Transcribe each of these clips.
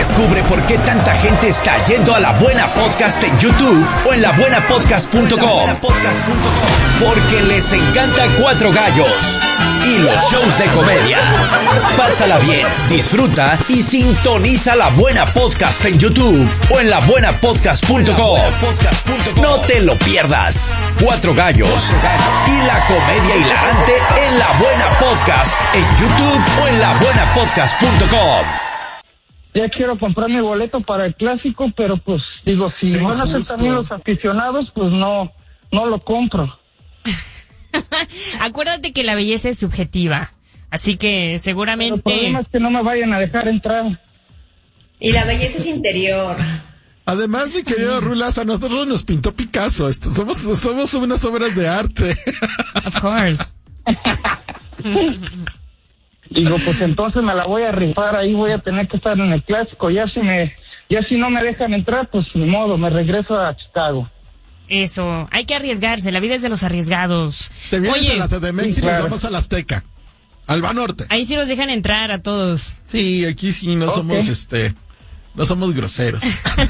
Descubre por qué tanta gente está yendo a La Buena Podcast en YouTube o en labuenapodcast.com. Porque les encanta Cuatro Gallos y los shows de comedia. Pásala bien, disfruta y sintoniza La Buena Podcast en YouTube o en labuenapodcast.com. No te lo pierdas. Cuatro Gallos y la comedia hilarante en La Buena Podcast en YouTube o en labuenapodcast.com. Ya quiero comprar mi boleto para el clásico, pero pues digo, si van a ser también los aficionados, pues no lo compro. Acuérdate que la belleza es subjetiva, así que seguramente... El problema es que no me vayan a dejar entrar. Y la belleza es interior. Además, mi querido Rulas, a nosotros nos pintó Picasso. Somos unas obras de arte. Of course. Digo, pues entonces me la voy a rifar, ahí voy a tener que estar en el clásico. Ya si no me dejan entrar, pues ni modo, me regreso a Chicago. Eso, hay que arriesgarse, la vida es de los arriesgados. Te vienes a la CDMX y claro. nos vamos a la Azteca, al Banorte. Ahí sí los dejan entrar a todos. Sí, aquí sí no somos no somos groseros.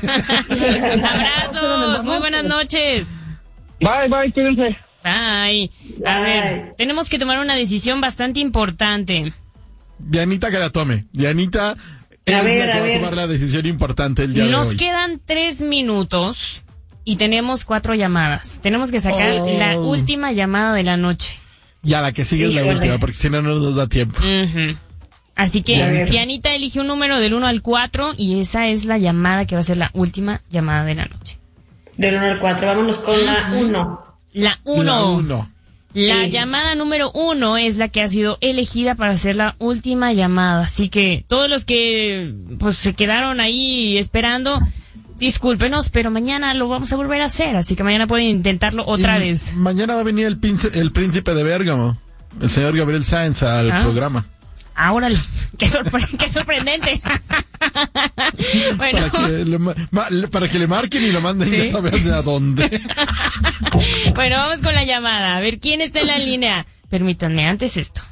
Abrazos, muy buenas noches. Bye, cuídense. Bye. A ver, tenemos que tomar una decisión bastante importante. Dianita que la tome. Dianita es la que va a tomar la decisión importante el día de hoy. Nos quedan 3 minutos y tenemos 4 llamadas. Tenemos que sacar la última llamada de la noche. Ya, la que sigue es la última, porque si no nos da tiempo. Uh-huh. Así que Dianita elige un número del 1 al 4 y esa es la llamada que va a ser la última llamada de la noche. Del 1 al 4, vámonos con la 1. La 1. La Sí. llamada número 1 es la que ha sido elegida para hacer la última llamada. Así que todos los que pues se quedaron ahí esperando, discúlpenos, pero mañana lo vamos a volver a hacer. Así que mañana pueden intentarlo otra vez. Mañana va a venir el príncipe de Bérgamo, el señor Gabriel Sáenz, al programa. Ahora, qué sorprendente. Bueno. Para que le marquen y lo manden, ¿sí? Ya saben de a dónde. Bueno, vamos con la llamada. A ver, ¿quién está en la línea? Permítanme, antes esto.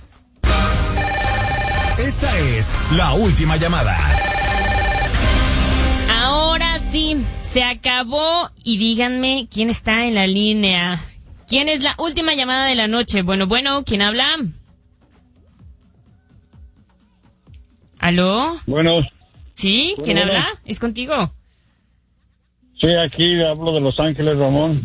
Esta es la última llamada. Ahora sí, se acabó y díganme quién está en la línea. ¿Quién es la última llamada de la noche? Bueno, ¿quién habla? ¿Aló? Bueno. ¿Sí? ¿Quién habla? ¿Es contigo? Sí, aquí hablo de Los Ángeles, Ramón.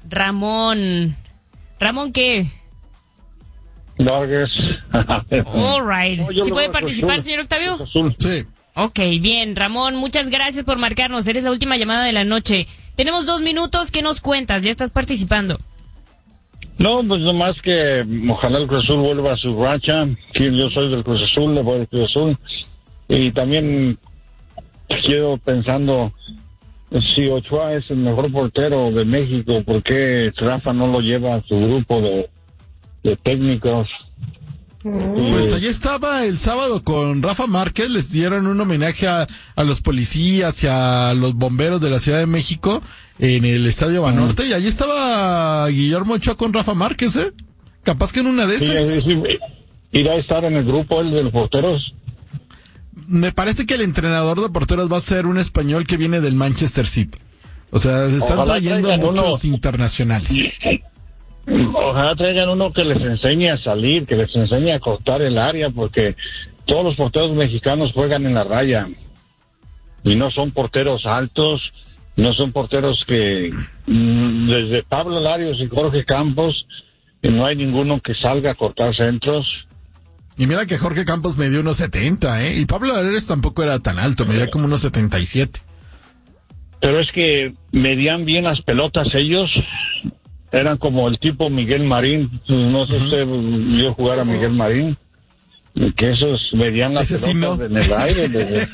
¿Ramón qué? Vargas. All right. No, ¿Sí puede participar, señor Octavio? Sí. Ok, bien, Ramón, muchas gracias por marcarnos. Eres la última llamada de la noche. Tenemos 2 minutos. ¿Qué nos cuentas? Ya estás participando. No, pues nomás que ojalá el Cruz Azul vuelva a su racha. Yo soy del Cruz Azul, le voy al Cruz Azul. Y también quedo pensando, si Ochoa es el mejor portero de México, ¿por qué Rafa no lo lleva a su grupo de técnicos? Pues allí estaba el sábado con Rafa Márquez, les dieron un homenaje a los policías y a los bomberos de la Ciudad de México en el Estadio Banorte, y allí estaba Guillermo Ochoa con Rafa Márquez, capaz que en una de esas. Sí, irá a estar en el grupo de los porteros. Me parece que el entrenador de porteros va a ser un español que viene del Manchester City. O sea, se están trayendo muchos internacionales. Ojalá traigan uno que les enseñe a salir, que les enseñe a cortar el área, porque todos los porteros mexicanos juegan en la raya. Y no son porteros altos, no son porteros que... desde Pablo Larios y Jorge Campos, no hay ninguno que salga a cortar centros. Y mira que Jorge Campos medía unos 70, y Pablo Larios tampoco era tan alto, medía como unos 77. Pero es que medían bien las pelotas ellos... Eran como el tipo Miguel Marín. No sé si usted vio jugar a Miguel Marín. Que esos medían las pelotas en el aire.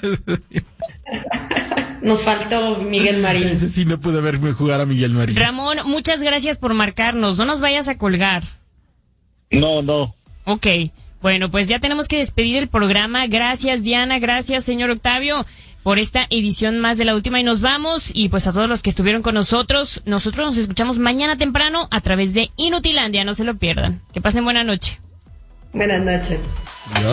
Nos faltó Miguel Marín. Ese sí no pude verme jugar a Miguel Marín. Ramón, muchas gracias por marcarnos. No nos vayas a colgar. No. Ok. Bueno, pues ya tenemos que despedir el programa. Gracias, Diana. Gracias, señor Octavio, por esta edición más de La Última, y nos vamos. Y pues a todos los que estuvieron con nosotros nos escuchamos mañana temprano a través de Inutilandia. No se lo pierdan. Que pasen buena noche. Buenas noches. Adiós.